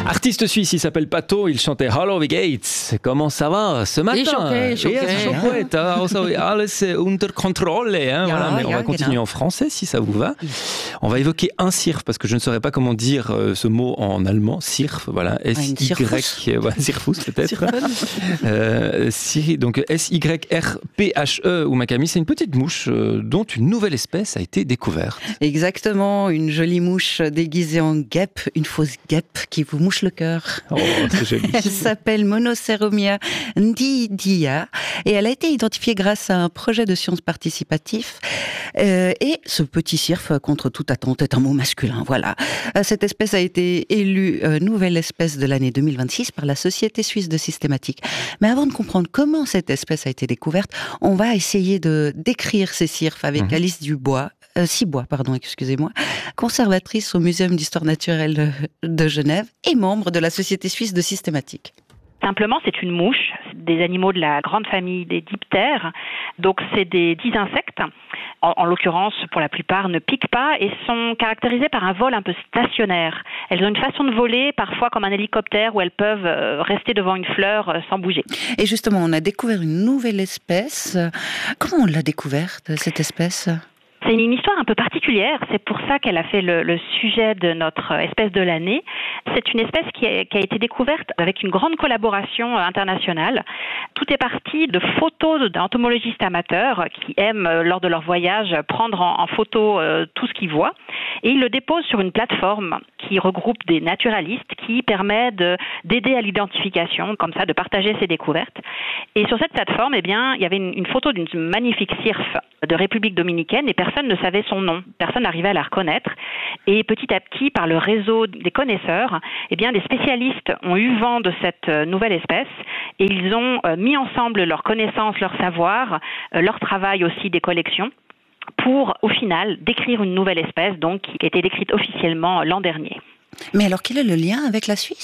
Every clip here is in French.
Artiste suisse, il s'appelle Pato, il chantait Hello the Gates. Comment ça va ce matin? Ich chouette. Alles unter Kontrolle. Voilà, mais on va continuer en français si ça vous va. On va évoquer un cirf parce que je ne saurais pas comment dire ce mot en allemand. Cirf, voilà. S-Y, cirfus peut-être. Donc S-Y-R-P-H-E ou Macamie, c'est une petite mouche dont une nouvelle espèce a été découverte. Exactement, une jolie mouche déguisée en guêpe, une fausse guêpe qui vous mouche le cœur. Oh, c'est joli. Elle s'appelle Monoceromia ndidia et elle a été identifiée grâce à un projet de sciences participatif. Et ce petit cirf, contre toute attente, est un mot masculin. Voilà. Cette espèce a été élue nouvelle espèce de l'année 2026 par la Société suisse de systématique. Mais avant de comprendre comment cette espèce a été découverte, on va essayer de décrire ces cirfs avec Alice Cibois, conservatrice au Muséum d'histoire naturelle de Genève et membre de la Société suisse de systématique. Simplement, c'est une mouche, des animaux de la grande famille des diptères. Donc, c'est des 10 insectes. En l'occurrence, pour la plupart, ne piquent pas et sont caractérisés par un vol un peu stationnaire. Elles ont une façon de voler, parfois comme un hélicoptère, où elles peuvent rester devant une fleur sans bouger. Et justement, on a découvert une nouvelle espèce. Comment on l'a découverte, cette espèce ? C'est une histoire un peu particulière, c'est pour ça qu'elle a fait le sujet de notre espèce de l'année. C'est une espèce qui a été découverte avec une grande collaboration internationale. Tout est parti de photos d'entomologistes amateurs qui aiment, lors de leur voyage, prendre en photo tout ce qu'ils voient. Et ils le déposent sur une plateforme qui regroupe des naturalistes qui permet d'aider à l'identification, comme ça, de partager ses découvertes. Et sur cette plateforme, il y avait une photo d'une magnifique cirf de République dominicaine et personne ne savait son nom. Personne n'arrivait à la reconnaître. Et petit à petit, par le réseau des connaisseurs, des spécialistes ont eu vent de cette nouvelle espèce et ils ont mis ensemble leurs connaissances, leur savoir, leur travail aussi des collections pour, au final, décrire une nouvelle espèce donc, qui a été décrite officiellement l'an dernier. Mais alors, quel est le lien avec la Suisse ?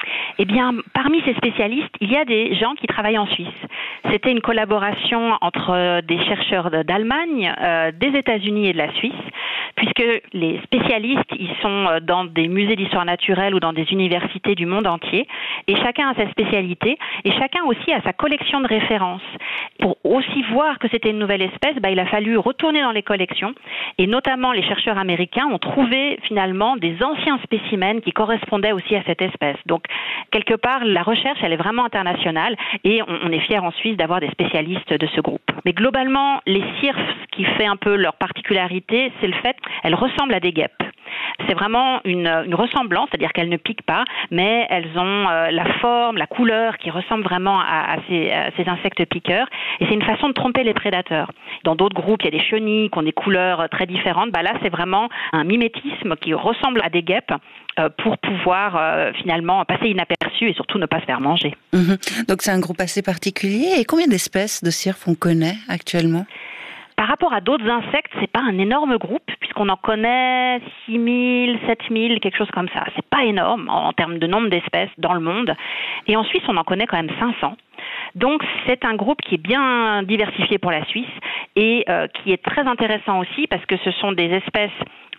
Parmi ces spécialistes, il y a des gens qui travaillent en Suisse. C'était une collaboration entre des chercheurs d'Allemagne, des États-Unis et de la Suisse, puisque les spécialistes, ils sont dans des musées d'histoire naturelle ou dans des universités du monde entier, et chacun a sa spécialité, et chacun aussi a sa collection de références. Pour aussi voir que c'était une nouvelle espèce, il a fallu retourner dans les collections, et notamment les chercheurs américains ont trouvé finalement des anciens spécimens qui correspondaient aussi à cette espèce. Donc, quelque part, la recherche, elle est vraiment internationale et on est fiers en Suisse d'avoir des spécialistes de ce groupe. Mais globalement, les cirfs, ce qui fait un peu leur particularité, c'est le fait qu'elles ressemblent à des guêpes. C'est vraiment une ressemblance, c'est-à-dire qu'elles ne piquent pas, mais elles ont la forme, la couleur qui ressemble vraiment à ces insectes piqueurs. Et c'est une façon de tromper les prédateurs. Dans d'autres groupes, il y a des chenilles qui ont des couleurs très différentes. Là, c'est vraiment un mimétisme qui ressemble à des guêpes pour pouvoir finalement passer inaperçu et surtout ne pas se faire manger. Donc c'est un groupe assez particulier. Et combien d'espèces de cirfs on connaît actuellement ? Par rapport à d'autres insectes, c'est pas un énorme groupe, puisqu'on en connaît 6 000, 7 000, quelque chose comme ça. C'est pas énorme en termes de nombre d'espèces dans le monde. Et en Suisse, on en connaît quand même 500. Donc, c'est un groupe qui est bien diversifié pour la Suisse et qui est très intéressant aussi parce que ce sont des espèces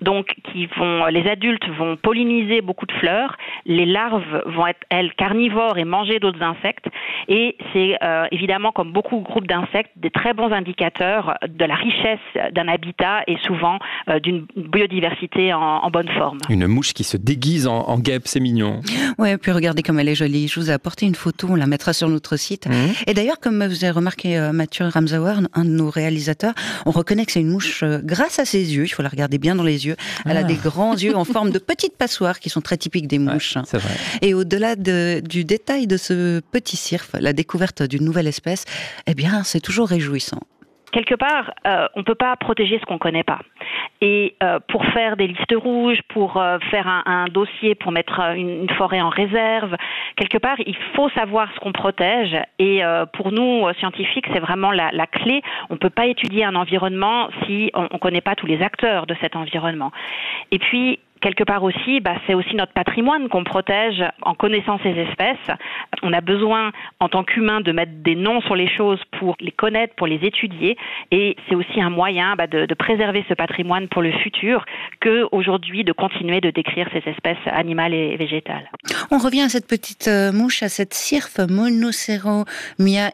les adultes vont polliniser beaucoup de fleurs, les larves vont être, elles, carnivores et manger d'autres insectes. Et c'est évidemment, comme beaucoup de groupes d'insectes, des très bons indicateurs de la richesse d'un habitat et souvent d'une biodiversité en bonne forme. Une mouche qui se déguise en guêpe, c'est mignon. Ouais, puis regardez comme elle est jolie. Je vous ai apporté une photo, on la mettra sur notre site. Et d'ailleurs, comme vous avez remarqué Mathieu Ramsauer, un de nos réalisateurs, on reconnaît que c'est une mouche grâce à ses yeux. Il faut la regarder bien dans les yeux. Elle a des grands yeux en forme de petites passoires qui sont très typiques des mouches. Ouais, c'est vrai. Et au-delà du détail de ce petit cirf, la découverte d'une nouvelle espèce, c'est toujours réjouissant. Quelque part, on ne peut pas protéger ce qu'on ne connaît pas. Et pour faire des listes rouges, pour faire un dossier, pour mettre une forêt en réserve, quelque part, il faut savoir ce qu'on protège. Et pour nous, scientifiques, c'est vraiment la clé. On ne peut pas étudier un environnement si on ne connaît pas tous les acteurs de cet environnement. Et puis, quelque part aussi, c'est aussi notre patrimoine qu'on protège en connaissant ces espèces. on a besoin, en tant qu'humain, de mettre des noms sur les choses pour les connaître, pour les étudier. Et c'est aussi un moyen de préserver ce patrimoine pour le futur qu'aujourd'hui de continuer de décrire ces espèces animales et végétales. On revient à cette petite mouche, à cette cirfe Monoceromia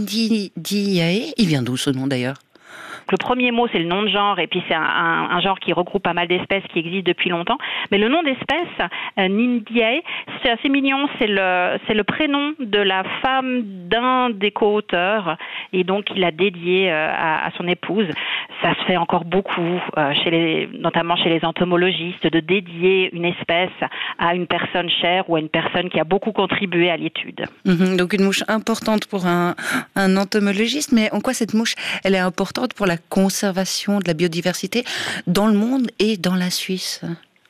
ndidiae. Il vient d'où ce nom d'ailleurs ? Le premier mot, c'est le nom de genre, et puis c'est un genre qui regroupe pas mal d'espèces qui existent depuis longtemps. Mais le nom d'espèce, Ndidiae, c'est assez mignon, c'est le prénom de la femme d'un des co-auteurs, et donc il a dédié à son épouse. Ça se fait encore beaucoup, notamment chez les entomologistes, de dédier une espèce à une personne chère ou à une personne qui a beaucoup contribué à l'étude. Donc une mouche importante pour un entomologiste, mais en quoi cette mouche, elle est importante pour la conservation de la biodiversité dans le monde et dans la Suisse ?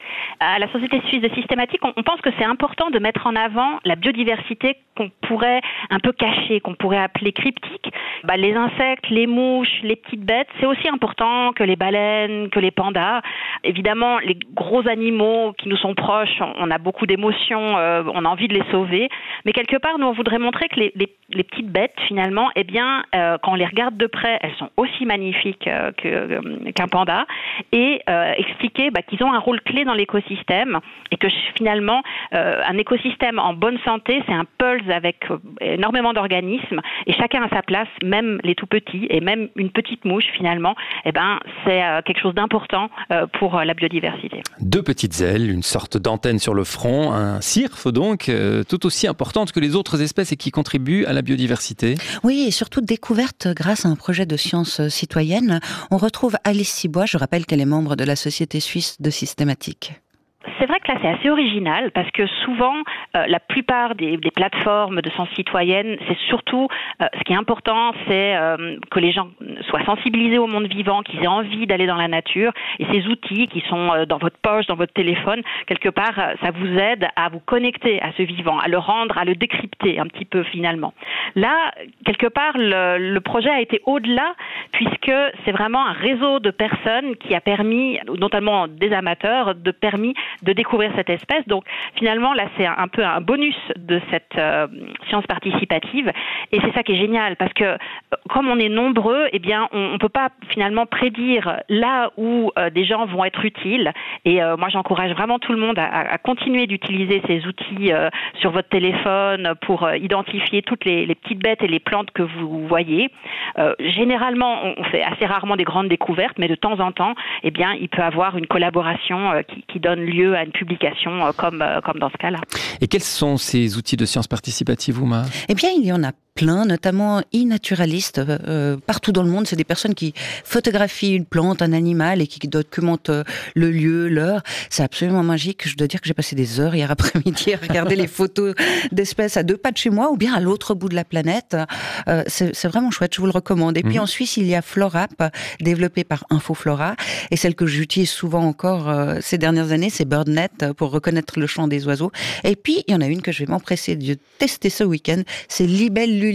À la Société suisse de systématique, on pense que c'est important de mettre en avant la biodiversité qu'on pourrait un peu cacher, qu'on pourrait appeler cryptique. Les insectes, les mouches, les petites bêtes, c'est aussi important que les baleines, que les pandas. Évidemment, les gros animaux qui nous sont proches, on a beaucoup d'émotions, on a envie de les sauver. Mais quelque part, nous, on voudrait montrer que les petites bêtes, finalement, quand on les regarde de près, elles sont aussi magnifiques qu'un panda. Et expliquer qu'ils ont un rôle clé dans l'écosystème et que finalement, un écosystème en bonne santé, c'est un pulse avec énormément d'organismes et chacun a sa place, même les tout petits et même une petite mouche finalement, c'est quelque chose d'important pour la biodiversité. 2 petites ailes, une sorte d'antenne sur le front, un cirfe donc, tout aussi importante que les autres espèces et qui contribue à la biodiversité. Oui, et surtout découverte grâce à un projet de sciences citoyennes. On retrouve Alice Cibois, je rappelle qu'elle est membre de la Société suisse de systématique. C'est vrai que là, c'est assez original parce que souvent, la plupart des plateformes de sciences citoyennes, c'est surtout, ce qui est important, c'est que les gens soient sensibilisés au monde vivant, qu'ils aient envie d'aller dans la nature. Et ces outils qui sont dans votre poche, dans votre téléphone, quelque part, ça vous aide à vous connecter à ce vivant, à le rendre, à le décrypter un petit peu finalement. Là, quelque part, le projet a été au-delà puisque c'est vraiment un réseau de personnes qui a permis, notamment des amateurs, de découvrir cette espèce. Donc finalement, là, c'est un peu un bonus de cette science participative. Et c'est ça qui est génial, parce que comme on est nombreux, on ne peut pas finalement prédire là où des gens vont être utiles. Et moi, j'encourage vraiment tout le monde à continuer d'utiliser ces outils sur votre téléphone pour identifier toutes les petites bêtes et les plantes que vous voyez. Généralement, on fait assez rarement des grandes découvertes, mais de temps en temps, il peut y avoir une collaboration qui donne lieu à une publication comme dans ce cas-là. Et quels sont ces outils de sciences participatives, Ouma ? Il y en a plein, notamment e-naturalistes, partout dans le monde. C'est des personnes qui photographient une plante, un animal et qui documentent le lieu, l'heure. C'est absolument magique. Je dois dire que j'ai passé des heures hier après-midi à regarder les photos d'espèces à 2 pas de chez moi ou bien à l'autre bout de la planète. C'est vraiment chouette, je vous le recommande. Et puis en Suisse, il y a Florap, développé par Infoflora. Et celle que j'utilise souvent encore ces dernières années, c'est BirdNet pour reconnaître le chant des oiseaux. Et puis, il y en a une que je vais m'empresser de tester ce week-end, c'est Libellulidé.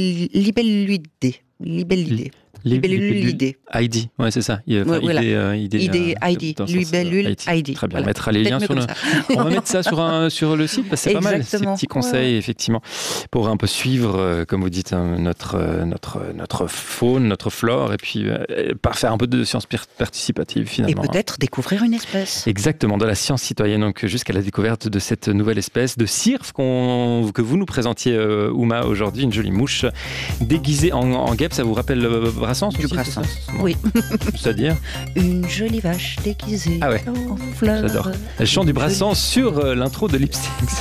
Libellulidé. ID, ouais, c'est ça. ID. Libellule ID. Très bien. On mettra les liens sur le. On va mettre ça sur le site parce que c'est pas mal ces petits conseils effectivement pour un peu suivre, comme vous dites, notre faune, notre flore et puis faire un peu de science participative finalement. Et peut-être découvrir une espèce. Exactement, de la science citoyenne donc jusqu'à la découverte de cette nouvelle espèce de cirfe que vous nous présentiez, Ouma, aujourd'hui, une jolie mouche déguisée en guêpe. Ça vous rappelle Brassens aussi, Brassens. Oui. C'est-à-dire une jolie vache déguisée en fleurs. J'adore. Le chant du Brassens sur l'intro de Lipsync.